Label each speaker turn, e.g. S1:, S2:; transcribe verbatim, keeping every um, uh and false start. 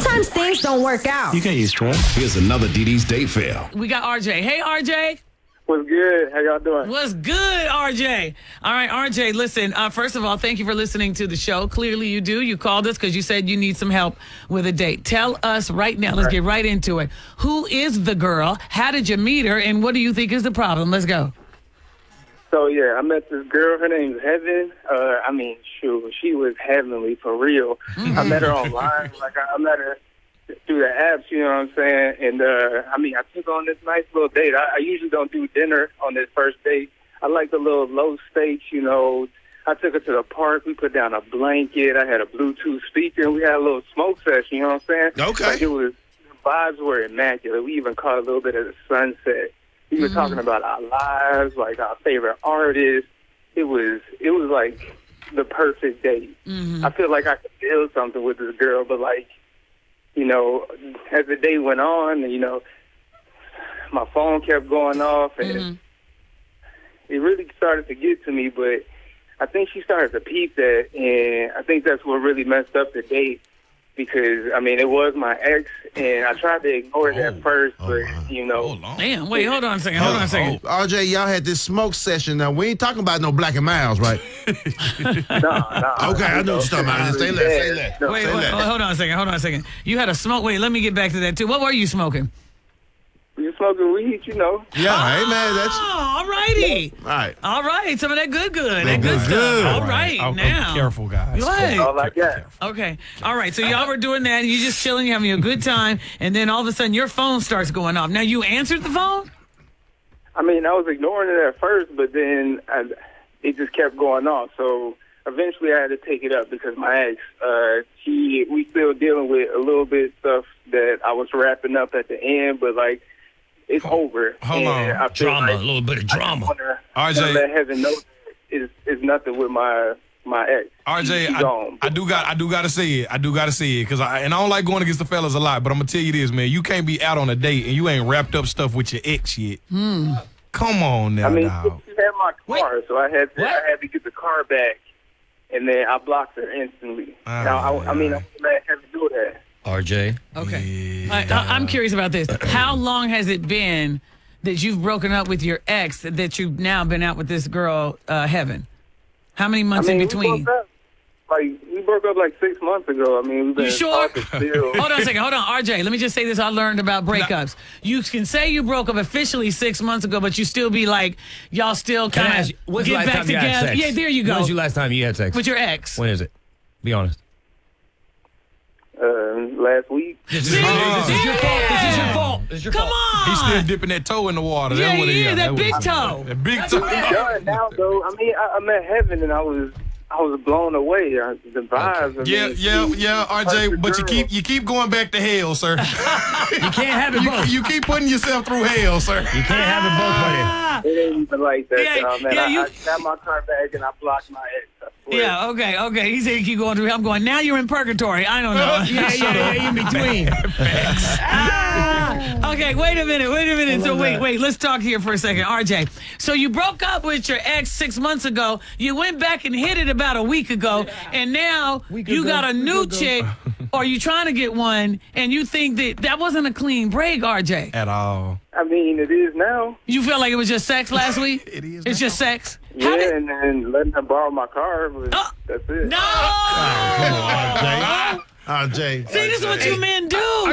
S1: Sometimes things don't work out.
S2: You can't use Trump.
S3: Here's another D D's date fail.
S4: We got R J. Hey, R J.
S5: What's good? How y'all doing?
S4: What's good, R J? All right, R J, listen, uh, first of all, thank you for listening to the show. Clearly you do. You called us because you said you need some help with a date. Tell us right now. Let's get right into it. Who is the girl? How did you meet her? And what do you think is the problem? Let's go.
S5: So, yeah, I met this girl. Her name's Heaven. Uh, I mean, shoot, she was heavenly for real. Mm-hmm. I met her online. Like, I, I met her through the apps, you know what I'm saying? And, uh, I mean, I took on this nice little date. I, I usually don't do dinner on this first date. I like the little low stakes, you know. I took her to the park. We put down a blanket. I had a Bluetooth speaker, and we had a little smoke session, you know what I'm saying?
S3: Okay.
S5: Like, it was, the vibes were immaculate. We even caught a little bit of the sunset. We were mm-hmm. talking about our lives, like our favorite artists. It was, it was like the perfect date. Mm-hmm. I feel like I could build something with this girl, but like, you know, as the day went on, you know, my phone kept going off, and mm-hmm. it really started to get to me. But I think she started to peep that, and I think that's what really messed up the date. Because, I mean, it was my ex, and I tried to ignore it oh, at first, but, oh, you know.
S4: Oh, damn, wait, hold on a second, hold on a second.
S6: Oh, R J, y'all had this smoke session. Now, we ain't talking about no Black and Miles, right?
S5: no, no.
S6: Okay, I know what you're talking about. Say less, say less.
S4: No, wait,
S6: say
S4: wait,
S6: less.
S4: hold on a second, hold on a second. You had a smoke, wait, let me get back to that, too. What were you smoking?
S5: You smoking weed, you know.
S6: Yeah,
S4: oh,
S6: hey, man, that's...
S4: all righty.
S6: All right.
S4: All right, some of that good good, that
S6: Good,
S4: good stuff.
S6: good.
S4: All right,
S2: Oh,
S4: now.
S2: oh, careful, guys.
S4: What?
S5: All like that.
S4: Okay. All right. So y'all were doing that. You just chilling, you having a good time, and then all of a sudden your phone starts going off. Now you answered the phone?
S5: I mean, I was ignoring it at first, but then I, it just kept going off. So eventually I had to take it up because my ex, uh, she, we still dealing with a little bit of stuff that I was wrapping up at the end, but like, it's over.
S7: Hold on.
S5: I feel
S7: Drama,
S5: like
S7: a little bit of drama.
S5: Wanna,
S7: R J.
S5: wanna let Heaven know is is nothing with my my ex.
S7: R J,
S5: She's
S7: I,
S5: gone.
S7: I do got I do got to say it. I do got to say it because I and I don't like going against the fellas a lot, but I'm gonna tell you this, man. You can't be out on a date and you ain't wrapped up stuff with your ex yet.
S4: Hmm.
S7: Come on now,
S5: I mean,
S7: dog.
S5: she had my car,
S4: Wait.
S5: so I had to
S4: What?
S5: I had to get the car back, and then I blocked her instantly.
S7: Ah,
S5: now, I, I mean, I'm glad I had to do that.
S7: R J.
S4: Okay.
S7: Yeah.
S4: I, I, I'm curious about this. How long has it been that you've broken up with your ex that you've now been out with this girl, uh, Heaven? How many months
S5: I mean,
S4: in between?
S5: We broke up, like we broke up like six months ago. I mean, we've been
S4: You sure?
S5: talking still.
S4: Hold on a second. Hold on, R J. Let me just say this. I learned about breakups. You can say you broke up officially six months ago, but you still be like, y'all still
S8: Can I
S4: kind
S8: ask you,
S4: of
S8: when's the
S4: get
S8: last
S4: back
S8: time you had
S4: together.
S8: sex?
S4: Yeah, there you go.
S8: When's the last time you had sex?
S4: With your ex.
S8: When is it? Be honest.
S5: Uh, last week.
S8: This is, this is your fault. This is your fault. This is your
S4: Come
S8: fault.
S4: on.
S7: He's still dipping that toe in the water.
S4: Yeah,
S7: That's what
S4: he
S7: it
S4: is,
S7: is.
S4: that
S7: That's
S4: big
S7: what-
S4: toe.
S7: That big toe.
S5: It's done now, though. I mean, I, I'm at Heaven, and I was I was blown away. Uh, the vibes. I
S7: Yeah,
S5: mean,
S7: yeah,
S5: she-
S7: yeah, R J.
S5: perfect
S7: But you
S5: girl.
S7: keep you keep going back to hell, sir.
S8: You can't have it
S7: you,
S8: both.
S7: you keep putting yourself through hell, sir.
S8: You can't have it both, buddy.
S4: Ah,
S5: It ain't even like that,
S4: Yeah,
S5: y'all, man.
S4: yeah,
S5: I,
S4: you-
S5: I got my car back and I blocked my ex. I swear.
S4: yeah, okay, okay. He said keep going through. I'm going, now you're in purgatory. I don't know.
S8: Yeah, yeah, yeah, in between.
S4: Ah, okay, wait a minute, wait a minute. So wait, wait, let's talk here for a second. R J, so you broke up with your ex six months ago. You went back and hit it about a week ago, and now you got a new chick, or you trying to get one, and you think that that wasn't a clean break, R J.
S7: At all.
S5: I mean, it is now.
S4: You feel like it was just sex last week?
S7: It is
S4: It's
S7: now.
S4: just sex?
S5: Yeah,
S4: How did-
S5: and then letting her borrow my car, but
S4: Oh,
S5: that's it.
S4: no!
S6: Come on, R J. R J.
S4: See, this is what you men do.